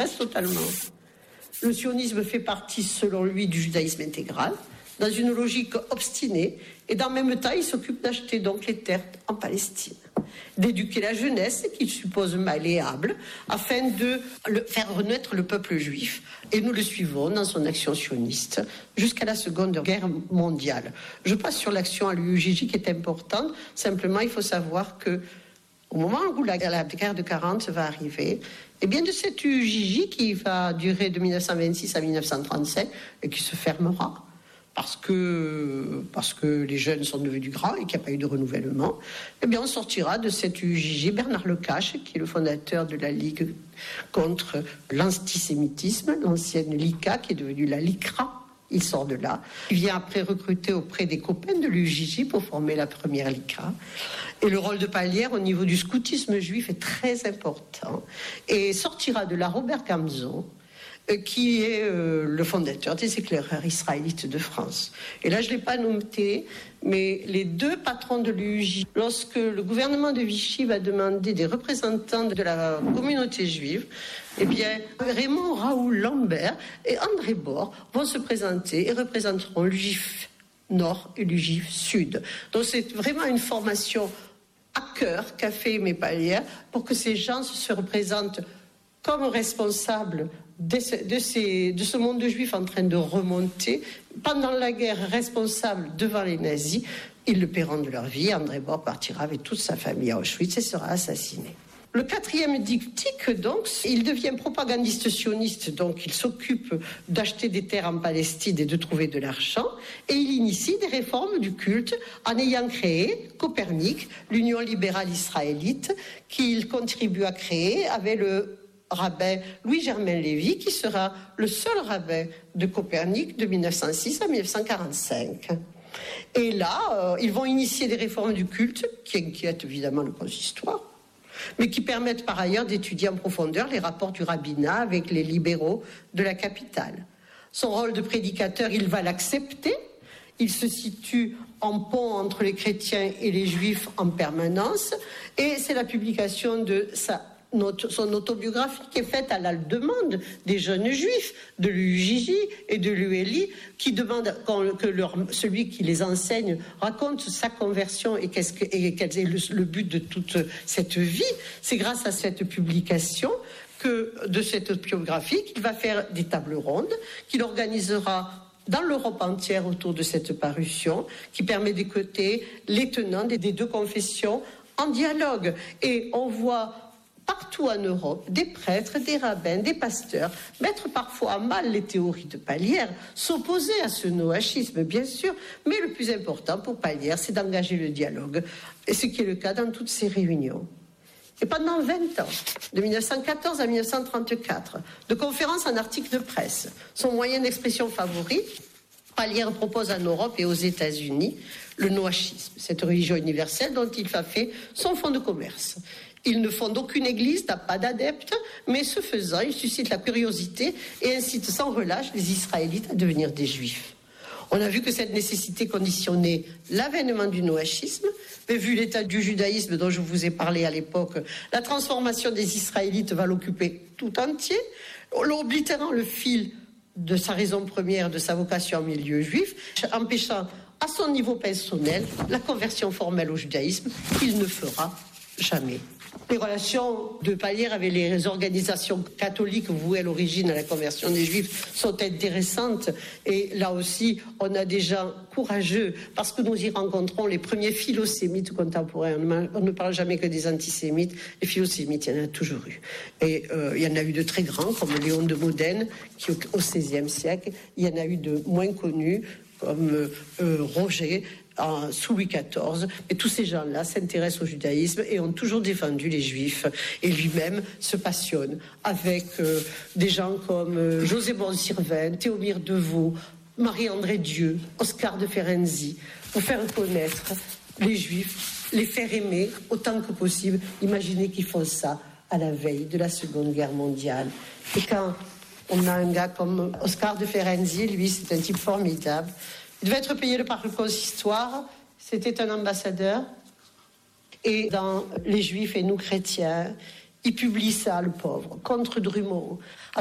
reste totalement. Le sionisme fait partie, selon lui, du judaïsme intégral, dans une logique obstinée, et dans le même temps, il s'occupe d'acheter donc les terres en Palestine, d'éduquer la jeunesse, qu'il suppose malléable, afin de faire renaître le peuple juif. Et nous le suivons dans son action sioniste jusqu'à la Seconde Guerre mondiale. Je passe sur l'action à l'UJJ qui est importante. Simplement, il faut savoir que au moment où la guerre de 40 va arriver, et bien de cette UJJ qui va durer de 1926 à 1935 et qui se fermera, parce que les jeunes sont devenus grands et qu'il n'y a pas eu de renouvellement, eh bien on sortira de cette UJJ Bernard Lecache, qui est le fondateur de la Ligue contre l'antisémitisme, l'ancienne LICA qui est devenue la LICRA. Il sort de là. Il vient après recruter auprès des copains de l'UJJ pour former la première LICRA. Et le rôle de Pallière au niveau du scoutisme juif est très important. Et sortira de là Robert Gamzon, qui est le fondateur des éclaireurs israélites de France. Et là, je ne l'ai pas noté, mais les deux patrons de l'UJJ, lorsque le gouvernement de Vichy va demander des représentants de la communauté juive, eh bien, Raymond Raoul Lambert et André Bord vont se présenter et représenteront l'UJIF Nord et l'UJIF Sud. Donc, c'est vraiment une formation à cœur qu'a fait Aimé Pallière pour que ces gens se représentent comme responsables de ce monde juif en train de remonter. Pendant la guerre, responsable devant les nazis, ils le paieront de leur vie. André Bord partira avec toute sa famille à Auschwitz et sera assassiné. Le quatrième diptyque, donc, il devient propagandiste sioniste, donc il s'occupe d'acheter des terres en Palestine et de trouver de l'argent, et il initie des réformes du culte en ayant créé Copernic, l'Union libérale israélite, qu'il contribue à créer avec le rabbin Louis-Germain Lévy, qui sera le seul rabbin de Copernic de 1906 à 1945. Et là, ils vont initier des réformes du culte qui inquiètent évidemment le consistoire, mais qui permettent par ailleurs d'étudier en profondeur les rapports du rabbinat avec les libéraux de la capitale. Son rôle de prédicateur, il va l'accepter. Il se situe en pont entre les chrétiens et les juifs en permanence, et c'est la publication de son autobiographie qui est faite à la demande des jeunes juifs de l'UJJ et de l'ULI, qui demandent que celui qui les enseigne raconte sa conversion et quel est le but de toute cette vie. C'est grâce à cette publication de cette biographie qu'il va faire des tables rondes, qu'il organisera dans l'Europe entière autour de cette parution, qui permet d'écouter les tenants des deux confessions en dialogue. Et on voit partout en Europe, des prêtres, des rabbins, des pasteurs, mettre parfois à mal les théories de Pallière, s'opposer à ce noachisme, bien sûr, mais le plus important pour Pallière, c'est d'engager le dialogue, et ce qui est le cas dans toutes ces réunions. Et pendant 20 ans, de 1914 à 1934, de conférences en articles de presse, son moyen d'expression favori, Pallière propose en Europe et aux États-Unis le noachisme, cette religion universelle dont il a fait son fonds de commerce. Il ne fonde aucune église, n'a pas d'adeptes, mais ce faisant, il suscite la curiosité et incite sans relâche les Israélites à devenir des Juifs. On a vu que cette nécessité conditionnait l'avènement du noachisme, mais vu l'état du judaïsme dont je vous ai parlé à l'époque, la transformation des Israélites va l'occuper tout entier, oblitérant le fil de sa raison première, de sa vocation en milieu juif, empêchant à son niveau personnel la conversion formelle au judaïsme qu'il ne fera jamais. Les relations de Pallière avec les organisations catholiques vouées à l'origine à la conversion des Juifs sont intéressantes. Et là aussi, on a des gens courageux parce que nous y rencontrons les premiers philosémites contemporains. On ne parle jamais que des antisémites. Les philosémites, il y en a toujours eu. Et il y en a eu de très grands, comme Léon de Modène, qui au XVIe siècle. Il y en a eu de moins connus, comme Roger, sous Louis XIV, et tous ces gens-là s'intéressent au judaïsme et ont toujours défendu les Juifs. Et lui-même se passionne avec des gens comme José Bon-Sirven, Théomir Deveau, Marie-André Dieu, Oscar de Ferenczi, pour faire connaître les Juifs, les faire aimer autant que possible. Imaginez qu'ils font ça à la veille de la Seconde Guerre mondiale. Et quand on a un gars comme Oscar de Ferenczi, lui, c'est un type formidable. Il devait être payé par le consistoire, c'était un ambassadeur. Et dans Les Juifs et nous chrétiens, Il publie ça, le pauvre, contre Drumeau.